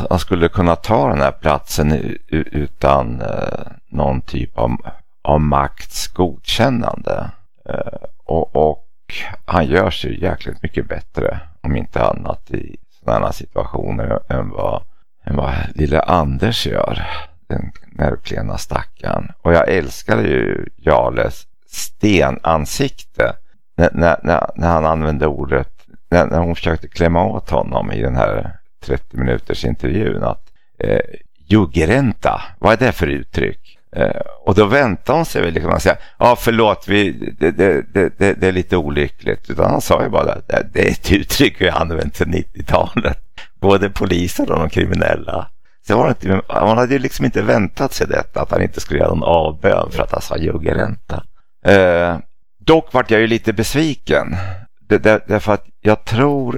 han skulle kunna ta den här platsen utan någon typ av makts godkännande. Och han gör sig jäkligt mycket bättre, om inte annat, i sådana situationer än vad lille Anders gör, den nervklena stackaren. Och jag älskar ju Jarles stenansikte när han använde ordet, när hon försökte klämma åt honom i den här 30 minuters intervjun, att juggeränta, vad är det för uttryck? Och då väntar hon sig väl liksom att säga, ja förlåt, det är lite olyckligt, utan han sa ju bara det är ett uttryck vi har använt sedan 90-talet, både poliser och de kriminella. Så man hade ju liksom inte väntat sig detta, att han inte skulle göra någon avbön för att han sa juggeränta. Dock vart jag ju lite besviken, därför att jag tror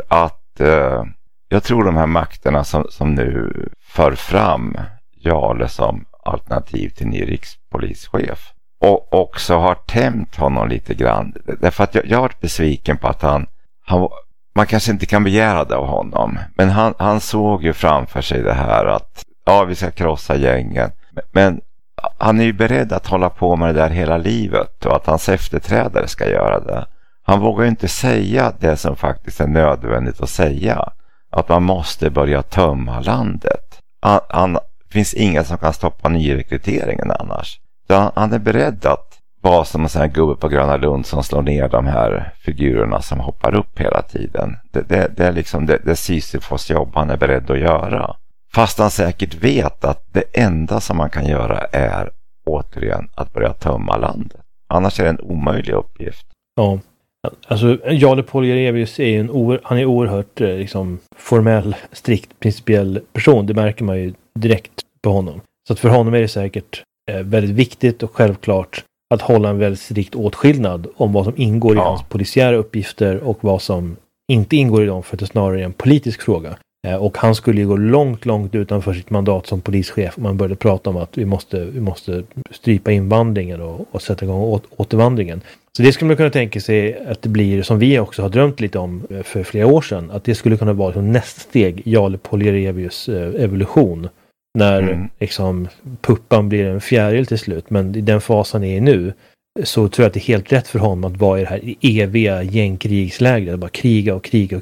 de här makterna som nu för fram Jarle som alternativ till ny rikspolischef och också har tämjt honom lite grann, därför att jag har varit besviken på att man kanske inte kan begära det av honom, men han såg ju framför sig det här att vi ska krossa gängen, men han är ju beredd att hålla på med det där hela livet, och att hans efterträdare ska göra det. Han vågar ju inte säga det som faktiskt är nödvändigt att säga, att man måste börja tömma landet. Det finns ingen som kan stoppa nyrekryteringen annars. Så han är beredd att vara som en sån här gubbe på Gröna Lund som slår ner de här figurerna som hoppar upp hela tiden. Det är liksom det Sisyfos jobb han är beredd att göra. Fast han säkert vet att det enda som man kan göra är återigen att börja tömma landet. Annars är det en omöjlig uppgift. Ja, alltså Jarle Polerevius är han är oerhört liksom formell, strikt, principiell person. Det märker man ju direkt på honom. Så att för honom är det säkert väldigt viktigt och självklart att hålla en väldigt strikt åtskillnad om vad som ingår i hans polisiära uppgifter och vad som inte ingår i dem, för att det snarare är en politisk fråga. Och han skulle ju gå långt utanför sitt mandat som polischef om man började prata om att vi måste strypa invandringen och sätta igång återvandringen. Så det skulle man kunna tänka sig att det blir, som vi också har drömt lite om för flera år sedan, att det skulle kunna vara som nästa steg, Jarle Polerevius evolution, när liksom puppan blir en fjäril till slut. Men i den fasen är nu, så tror jag att det är helt rätt för honom att vara i det här eviga gängkrigslägret, bara kriga.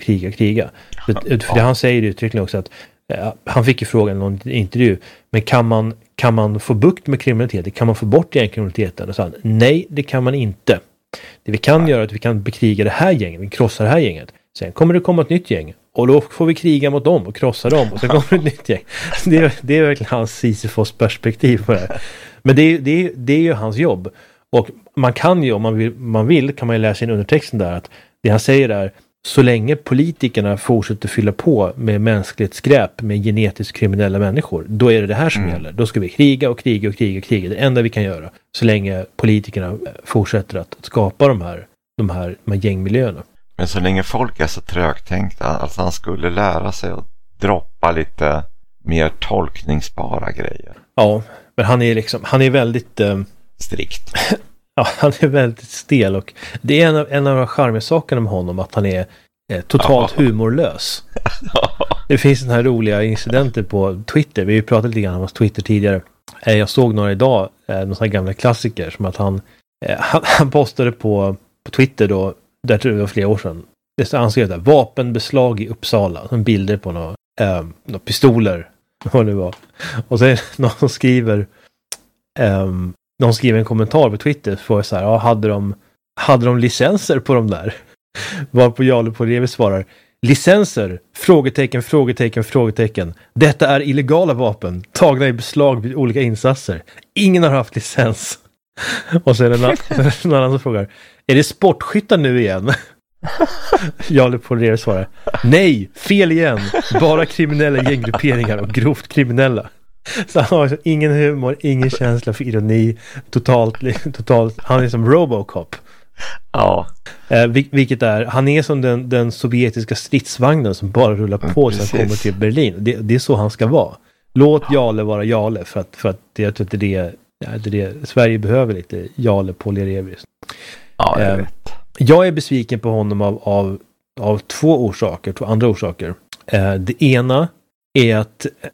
För det han säger uttryckligen också att han fick ju frågan i någon intervju, men kan man få bukt med kriminalitet? Kan man få bort gängkriminaliteten? Och så han, nej, det kan man inte. Det vi kan göra är att vi kan bekriga det här gänget, vi krossar det här gänget. Sen kommer det komma ett nytt gäng, och då får vi kriga mot dem och krossa dem, och sen kommer det ett nytt gäng. Det är verkligen hans Sisyfos perspektiv på det här. Men det är ju hans jobb. Och man kan ju, om man vill kan man ju läsa in undertexten där, att det han säger är, så länge politikerna fortsätter fylla på med mänskligt skräp, med genetiskt kriminella människor, då är det här som gäller. Då ska vi kriga. Det enda vi kan göra, så länge politikerna fortsätter att skapa de här gängmiljöerna. Men så länge folk är så trögtänkta, alltså han skulle lära sig att droppa lite mer tolkningsbara grejer. Ja, men han är väldigt strikt. Ja, han är väldigt stel, och det är en av de charmiga sakerna med honom, att han är totalt humorlös. Det finns den här roliga incidenter på Twitter. Vi har ju pratat lite grann om Twitter tidigare. Jag såg några idag, några sådana gamla klassiker, som att han postade på Twitter då, där tror jag det var flera år sedan. Han skrev där, vapenbeslag i Uppsala, som bilder på några pistoler, vad det var. Och så är det någon som skriver en kommentar på Twitter för så här, hade de licenser på de där? Varpå Jarle Polerevius svarar, licenser? Frågetecken. Detta är illegala vapen, tagna i beslag vid olika insatser. Ingen har haft licens. Och så är det någon annan som frågar, är det sportskyttar nu igen? Jarle Polerevius svarar, nej, fel igen. Bara kriminella gänggrupperingar och grovt kriminella. Så han har ingen humor, ingen känsla för ironi, totalt han är som Robocop. Ja. Vilket han är som den sovjetiska stridsvagnen som bara rullar på när han kommer till Berlin. Det är så han ska vara. Låt Jarle vara Jarle, för att jag tror att det Sverige behöver, lite Jarle Polerevius. Ja, jag vet. Jag är besviken på honom av två andra orsaker. Det ena är att